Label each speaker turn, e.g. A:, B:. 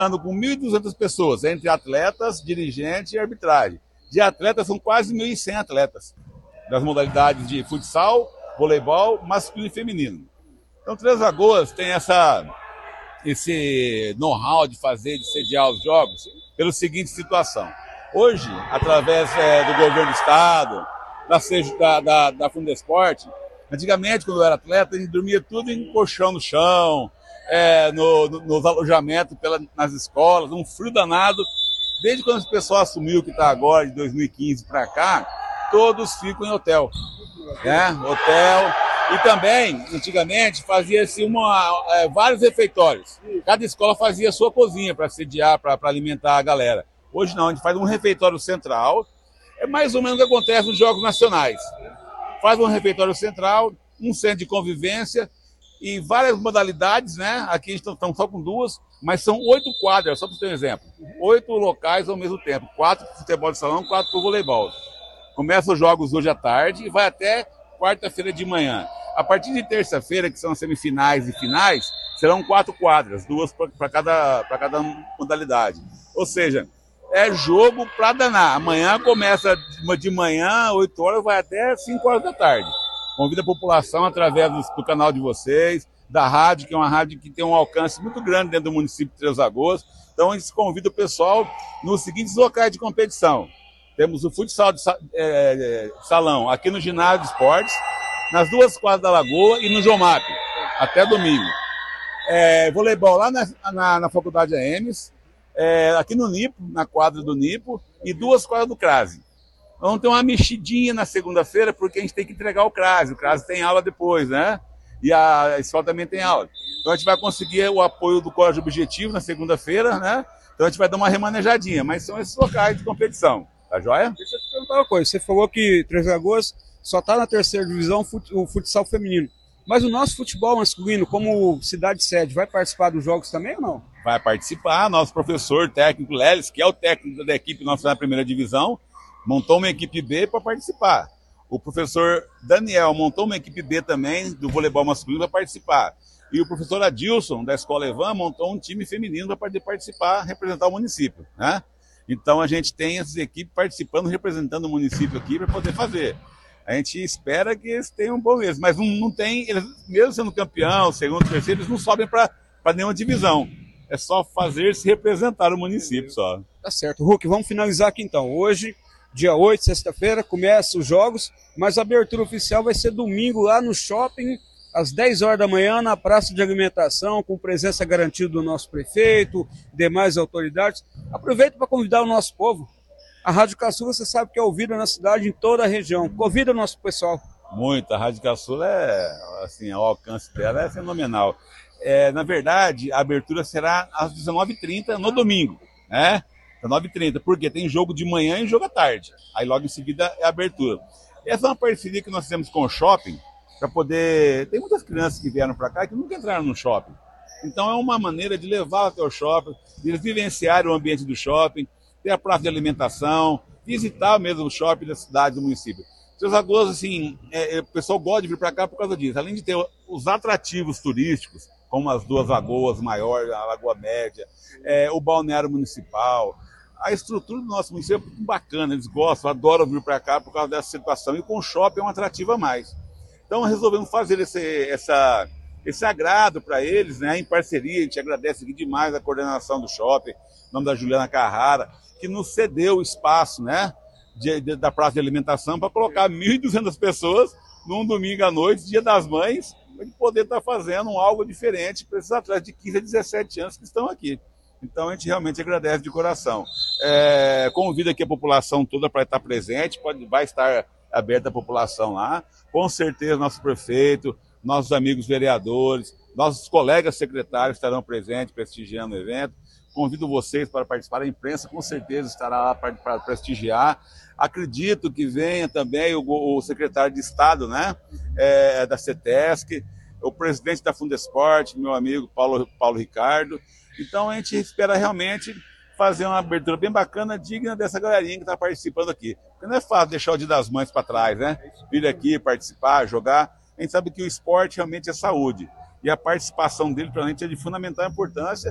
A: com 1.200 pessoas, entre atletas, dirigentes e arbitragem. De atletas, são quase 1.100 atletas, das modalidades de futsal, voleibol, masculino e feminino. Então, Três Lagoas tem esse know-how de sediar os jogos, pela seguinte situação. Hoje, através do governo do estado, da Fundesporte, antigamente, quando eu era atleta, a gente dormia tudo em colchão no chão, nos alojamentos, nas escolas, um frio danado. Desde quando o pessoal assumiu que está agora, de 2015 para cá, todos ficam em hotel. Hotel. E também, antigamente, fazia-se vários refeitórios. Cada escola fazia a sua cozinha para sediar, para alimentar a galera. Hoje não, a gente faz um refeitório central. É mais ou menos o que acontece nos Jogos Nacionais. Faz um refeitório central, um centro de convivência e várias modalidades, né? Aqui estamos só com 2, mas são 8 quadras, só para você ter um exemplo. 8 locais ao mesmo tempo. 4 para futebol de salão, 4 para o voleibol. Começa os jogos hoje à tarde e vai até quarta-feira de manhã. A partir de terça-feira, que são as semifinais e finais, serão 4 quadras, 2 para cada modalidade. Ou seja, é jogo para danar. Amanhã começa de manhã, 8 horas, vai até 5 horas da tarde. Convido a população através do canal de vocês, da rádio, que é uma rádio que tem um alcance muito grande dentro do município de Três Lagoas. Então, a gente convida o pessoal nos seguintes locais de competição. Temos o futsal de salão aqui no ginásio de esportes, nas 2 quadras da Lagoa e no Jomap, até domingo. Voleibol lá na Faculdade AEMS, aqui no Nipo, na quadra do Nipo, e 2 quadras do Crase. Vamos ter uma mexidinha na segunda-feira, porque a gente tem que entregar o Crase. O Crase tem aula depois, né? E a escola também tem aula. Então a gente vai conseguir o apoio do Colégio Objetivo na segunda-feira, né? Então a gente vai dar uma remanejadinha, mas são esses locais de competição. Tá joia?
B: Deixa eu te perguntar uma coisa. Você falou que Três Lagoas só está na 3ª divisão o futsal feminino. Mas o nosso futebol masculino, como cidade sede, vai participar dos jogos também ou não?
A: Vai participar. Nosso professor técnico Lelis, que é o técnico da equipe nossa na 1ª divisão, montou uma equipe B para participar. O professor Daniel montou uma equipe B também do voleibol masculino para participar. E o professor Adilson, da Escola Evan, montou um time feminino para poder participar, representar o município, né? Então a gente tem essas equipes participando, representando o município aqui para poder fazer. A gente espera que eles tenham um bom mesmo, mas não tem, eles, mesmo sendo campeão, segundo, terceiro, eles não sobem para nenhuma divisão. É só fazer se representar o município só.
B: Tá certo. Hulk, vamos finalizar aqui então. Hoje, dia 8, sexta-feira, começam os jogos, mas a abertura oficial vai ser domingo lá no shopping, às 10 horas da manhã, na praça de alimentação, com presença garantida do nosso prefeito, demais autoridades. Aproveito para convidar o nosso povo. A Rádio Caçula, você sabe que é ouvida na cidade, em toda a região. Convida o nosso pessoal.
A: Muito. A Rádio Caçula, o alcance dela é fenomenal. Na verdade, a abertura será às 19h30 no domingo, né? 19h30, porque tem jogo de manhã e jogo à tarde. Aí logo em seguida é a abertura. Essa é uma parceria que nós temos com o shopping, para poder... Tem muitas crianças que vieram para cá que nunca entraram no shopping. Então é uma maneira de levar até o shopping, de eles vivenciarem o ambiente do shopping, ter a praça de alimentação, visitar mesmo o shopping da cidade, do município. Três Lagoas, assim, o pessoal gosta de vir para cá por causa disso. Além de ter os atrativos turísticos, como as 2 lagoas maiores, a Lagoa Média, o balneário municipal, a estrutura do nosso município é muito bacana, eles gostam, adoram vir para cá por causa dessa situação. E com o shopping é um atrativo a mais. Então resolvemos fazer esse agrado para eles, né, em parceria. A gente agradece aqui demais a coordenação do shopping, em nome da Juliana Carrara, que nos cedeu o espaço, né, da praça de alimentação para colocar 1.200 pessoas num domingo à noite, Dia das Mães, para poder estar fazendo algo diferente para esses atletas de 15 a 17 anos que estão aqui. Então a gente realmente agradece de coração. Convido aqui a população toda para estar presente, vai estar aberta a população lá. Com certeza nosso prefeito, nossos amigos vereadores, nossos colegas secretários estarão presentes, prestigiando o evento. Convido vocês para participar, a imprensa com certeza estará lá para prestigiar. Acredito que venha também o secretário de Estado, né, da CETESC, o presidente da Fundesporte, meu amigo Paulo Ricardo. Então a gente espera realmente fazer uma abertura bem bacana, digna dessa galerinha que está participando aqui. Porque não é fácil deixar o Dia das Mães para trás, né? Vir aqui, participar, jogar. A gente sabe que o esporte realmente é saúde. E a participação dele, para a gente, é de fundamental importância.